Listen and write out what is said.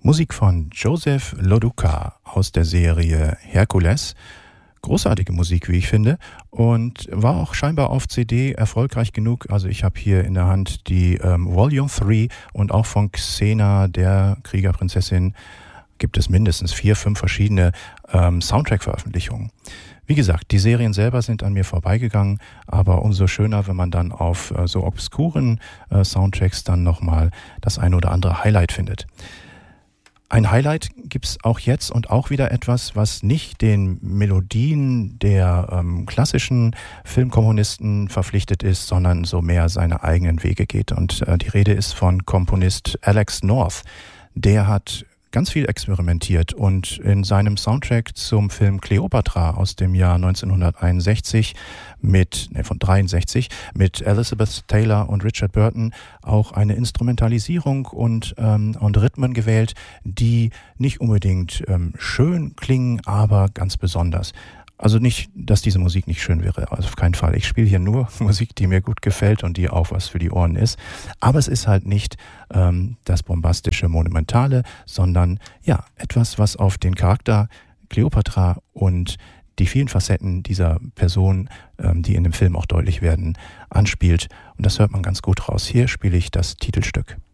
Musik von Joseph Loduca aus der Serie Herkules. Großartige Musik, wie ich finde, und war auch scheinbar auf CD erfolgreich genug. Also ich habe hier in der Hand die Volume 3 und auch von Xena, der Kriegerprinzessin, gibt es mindestens 4, 5 verschiedene Soundtrack-Veröffentlichungen. Wie gesagt, die Serien selber sind an mir vorbeigegangen, aber umso schöner, wenn man dann auf so obskuren Soundtracks dann nochmal das ein oder andere Highlight findet. Ein Highlight gibt's auch jetzt und auch wieder etwas, was nicht den Melodien der klassischen Filmkomponisten verpflichtet ist, sondern so mehr seine eigenen Wege geht. Und die Rede ist von Komponist Alex North. Der hat ganz viel experimentiert und in seinem Soundtrack zum Film Cleopatra aus dem Jahr 1963 von 63 mit Elizabeth Taylor und Richard Burton auch eine Instrumentalisierung und Rhythmen gewählt, die nicht unbedingt schön klingen, aber ganz besonders. Also nicht, dass diese Musik nicht schön wäre, also auf keinen Fall. Ich spiele hier nur Musik, die mir gut gefällt und die auch was für die Ohren ist. Aber es ist halt nicht das bombastische, monumentale, sondern ja, etwas, was auf den Charakter Kleopatra und die vielen Facetten dieser Person, die in dem Film auch deutlich werden, anspielt. Und das hört man ganz gut raus. Hier spiele ich das Titelstück.